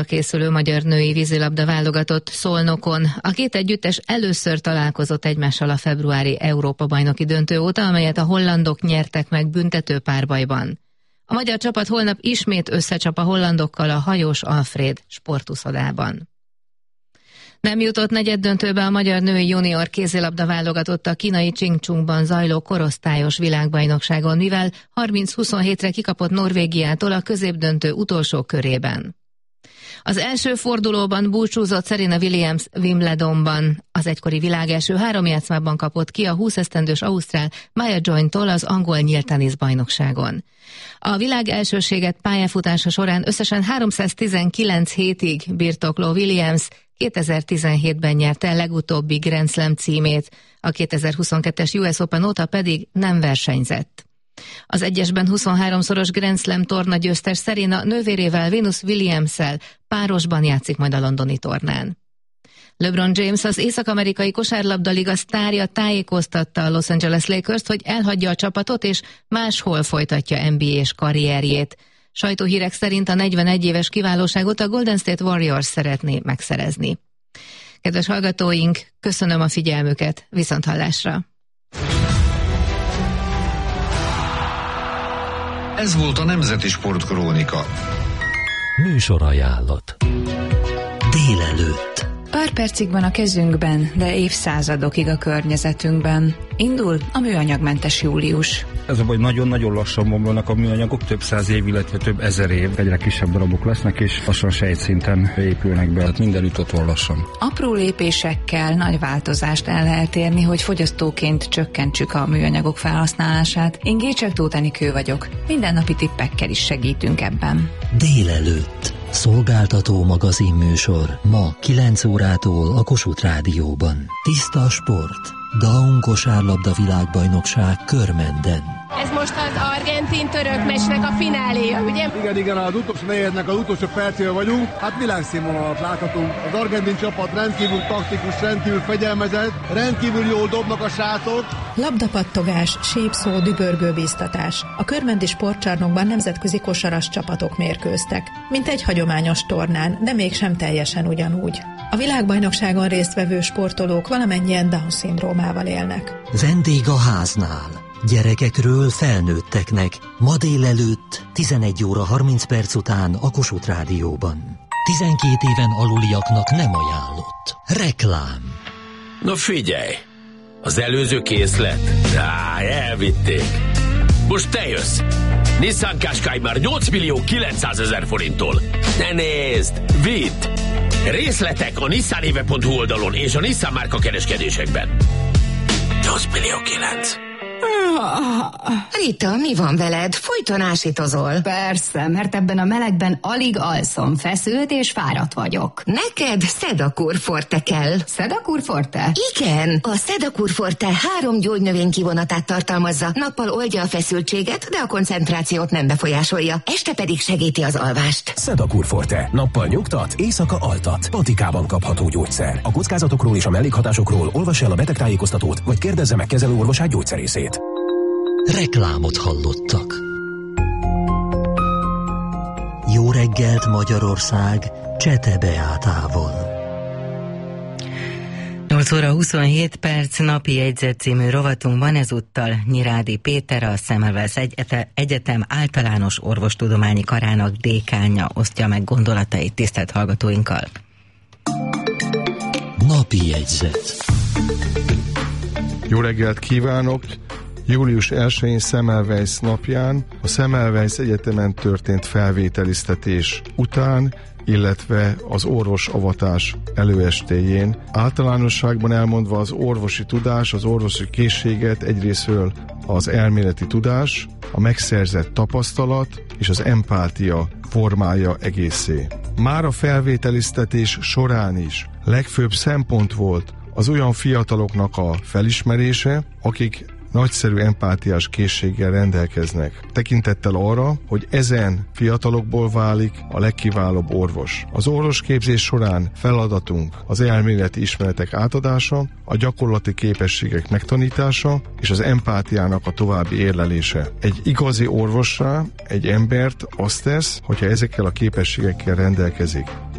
készülő magyar női vízilabda válogatott Szolnokon. A két együttes először találkozott egymással a februári Európa-bajnoki döntő óta, amelyet a hollandok nyertek meg büntető párbajban. A magyar csapat holnap ismét összecsap a hollandokkal a Hajós Alfréd sportuszodában. Nem jutott negyeddöntőbe a magyar női junior kézilabda válogatott a kínai Chingchungban zajló korosztályos világbajnokságon, mivel 30-27-re kikapott Norvégiától a középdöntő utolsó körében. Az első fordulóban búcsúzott Serena Williams Wimbledonban. Az egykori világ első 3 játszmában kapott ki a 20 esztendős ausztrál Maya Joyne-tól az angol nyílt teniszbajnokságon. A világ elsőséget pályafutása során összesen 319 hétig birtokló Williams 2017-ben nyerte el legutóbbi Grand Slam címét, a 2022-es US Open óta pedig nem versenyzett. Az egyesben 23-szoros Grand Slam torna győztes Serena nővérével Venus Williams-szel párosban játszik majd a londoni tornán. LeBron James, az Észak-amerikai kosárlabdaliga sztárja tájékoztatta a Los Angeles Lakers-t, hogy elhagyja a csapatot és máshol folytatja NBA-s karrierjét. Sajtóhírek szerint a 41 éves kiválóságot a Golden State Warriors szeretné megszerezni. Kedves hallgatóink, köszönöm a figyelmüket, viszonthallásra! Ez volt a Nemzeti Sportkrónika. Műsorajánlat. Délelőtt. Pár percig van a kezünkben, de évszázadokig a környezetünkben. Indul a műanyagmentes július. Ez a baj, nagyon-nagyon lassan bomlanak a műanyagok, több 100 év, illetve több 1000 év. Egyre kisebb darabok lesznek, és lassan sejtszinten épülnek be. Hát mindenütt ott van lassan. Apró lépésekkel nagy változást el lehet érni, hogy fogyasztóként csökkentsük a műanyagok felhasználását. Én Gécsek Tóth Enikő vagyok. Mindennapi tippekkel is segítünk ebben. Délelőtt. Szolgáltató magazinműsor ma 9 órától a Kossuth Rádióban. Tiszta sport. Daun kosárlabda világbajnokság Körmenden. Ez most az argentin-török meccsnek a fináléja, ugye? Igen, az utolsó negyednek az utolsó percével vagyunk. Hát világszínvonalat láthatunk. Az argentin csapat rendkívül taktikus, rendkívül fegyelmezett, rendkívül jól dobnak a srácok. Labdapattogás, sípszó, dübörgő bíztatás. A körmendi sportcsarnokban nemzetközi kosaras csapatok mérkőztek. Mint egy hagyományos tornán, de mégsem teljesen ugyanúgy. A világbajnokságon résztvevő sportolók valamennyien Down-szindrómával élnek. Vendég a háznál. Gyerekekről felnőtteknek. Ma délelőtt 11 óra 30 perc után a Kossuth Rádióban. 12 éven aluliaknak nem ajánlott. Reklám. Na figyelj! Az előző készlet? Elvitték. Most te jössz! Nissan Qashqai már 8.900.000 forinttól. Ne nézd! Vidd! Részletek a nissanéve.hu oldalon és a Nissan márka kereskedésekben. 8.900.000. Rita, mi van veled? Folyton ásítozol. Persze, mert ebben a melegben alig alszom, feszült és fáradt vagyok. Neked Sedakur Forte kell. Sedakur Forte? Igen, a Sedakur Forte 3 gyógynövény kivonatát tartalmazza. Nappal oldja a feszültséget, de a koncentrációt nem befolyásolja. Este pedig segíti az alvást. Sedakur Forte. Nappal nyugtat, éjszaka altat. Patikában kapható gyógyszer. A kockázatokról és a mellékhatásokról olvassa el a betegtájékoztatót, vagy kérdezze meg kezelőorvosát, gyógyszerészét. Reklámot hallottak. Jó reggelt Magyarország Csete Beátával. 8 óra 27 perc, napi jegyzet című rovatunkban ezúttal Nyirádi Péter, a Semmelweis Egyetem általános orvostudományi karának dékánja osztja meg gondolatait tisztelt hallgatóinkkal. Napi jegyzet. Jó reggelt kívánok! Július 1-én Semmelweis napján a Semmelweis Egyetemen történt felvételiztetés után, illetve az orvosavatás előestéjén. Általánosságban elmondva az orvosi tudás, az orvosi készséget egyrésztről az elméleti tudás, a megszerzett tapasztalat és az empátia formája egészé. Már a felvételiztetés során is legfőbb szempont volt az olyan fiataloknak a felismerése, akik nagyszerű empátiás készséggel rendelkeznek. Tekintettel arra, hogy ezen fiatalokból válik a legkiválóbb orvos. Az orvosképzés során feladatunk az elméleti ismeretek átadása, a gyakorlati képességek megtanítása és az empátiának a további érlelése. Egy igazi orvossá egy embert azt tesz, hogyha ezekkel a képességekkel rendelkezik.